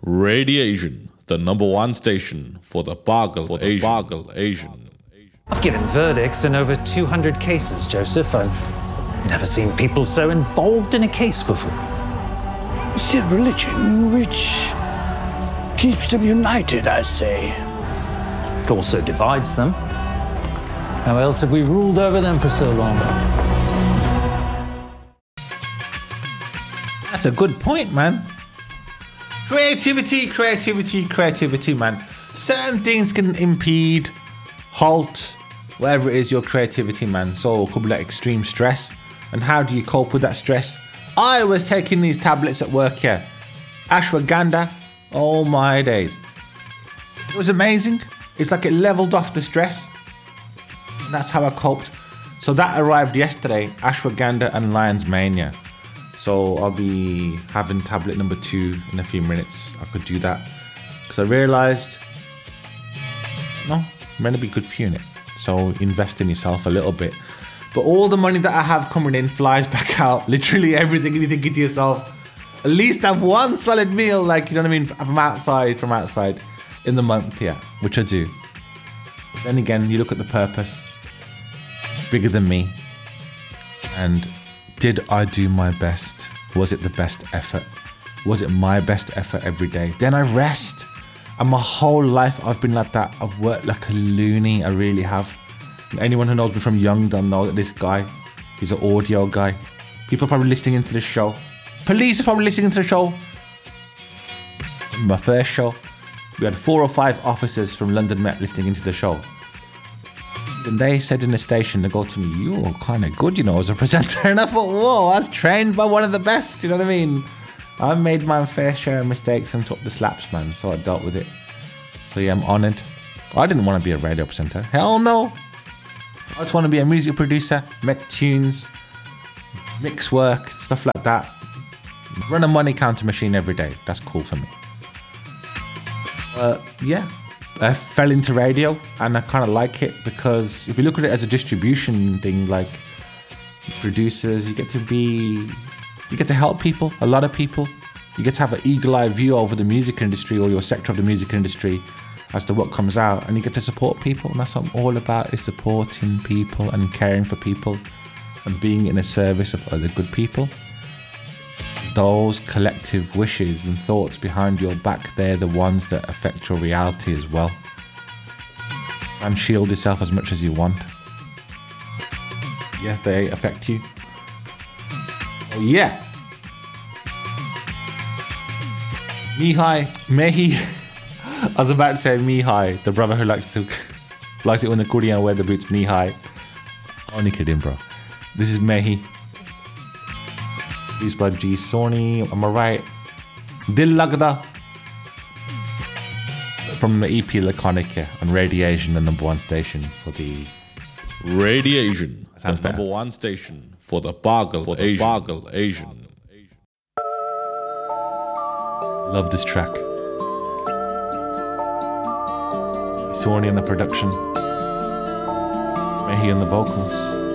Radiation, the number one station for the Bargle Asian. I've given verdicts in over 200 cases, Joseph. I've never seen people so involved in a case before. It's a religion which keeps them united, I say. It also divides them. How else have we ruled over them for so long? That's a good point, man. Creativity, man. Certain things can impede, halt, whatever it is, your creativity, man. So it could be like extreme stress. And how do you cope with that stress? I was taking these tablets at work here. Ashwagandha. Oh my days. It was amazing. It's like it leveled off the stress. And that's how I coped. So that arrived yesterday. Ashwagandha and Lion's Mania. So I'll be having tablet number 2 in a few minutes. I could do that. Because I realised, no, I'm going to be good for you, innit? So invest in yourself a little bit. But all the money that I have coming in flies back out. Literally everything you think to yourself. At least have one solid meal, like, you know what I mean, from outside in the month, yeah, which I do. But then again, you look at the purpose. Bigger than me. And did I do my best? Was it the best effort? Was it my best effort every day? Then I rest. And my whole life I've been like that. I've worked like a loony, I really have. And anyone who knows me from young don't know that this guy, he's an audio guy. People are probably listening into the show. Police are probably listening to the show. My first show, we had 4 or 5 officers from London Met listening into the show. And they said in the station, they go to me, you're kind of good, you know, as a presenter. And I thought, whoa, I was trained by one of the best, you know what I mean? I made my fair share of mistakes and took the slaps, man, so I dealt with it. So yeah, I'm honoured. I didn't want to be a radio presenter. Hell no. I just want to be a music producer, make tunes, mix work, stuff like that. Run a money counter machine every day. That's cool for me. Yeah. I fell into radio and I kind of like it because if you look at it as a distribution thing, like producers, you get to help people, a lot of people. You get to have an eagle-eye view over the music industry or your sector of the music industry as to what comes out, and you get to support people. And that's what I'm all about, is supporting people and caring for people and being in a service of other good people. Those collective wishes and thoughts behind your back, they're the ones that affect your reality as well. And shield yourself as much as you want. Yeah, they affect you. Oh yeah. Mehi. I was about to say Mihai, the brother who likes it when the Korean wear the boots knee high. Only kidding, bro. This is Mehi. Used by G Sony, am I right? Dil Lagda. From the EP Laconic on Radiation, the number one station for the... Radiation, the better. number one station for the Bargle Asian. Love this track. Sony on the production. Mehi on the vocals.